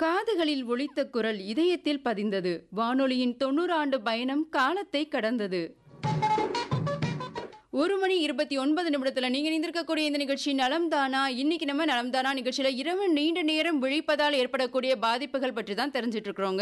காதுகளில் ஒலித்த குரல் இதயத்தில் பதிந்தது. வானொலியின் 90 ஆண்டு பயணம் காலத்தை கடந்தது. 1:29 நீங்க இணைந்திருக்கக்கூடிய இந்த நிகழ்ச்சி நலம் தானா. இன்னைக்கு நம்ம நலம் தானா நிகழ்ச்சியில இரவு நீண்ட நேரம் விழிப்பதால் ஏற்படக்கூடிய பாதிப்புகள் பற்றி தான் தெரிஞ்சிட்டு இருக்கிறோங்க.